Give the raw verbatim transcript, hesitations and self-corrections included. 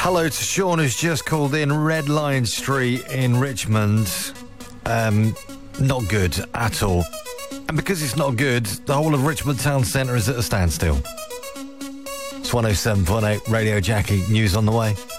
hello to Sean, who's just called in. Red Lion Street in Richmond. Um, not good at all. And because it's not good, the whole of Richmond town centre is at a standstill. It's one oh seven point eight Radio Jackie. News on the way.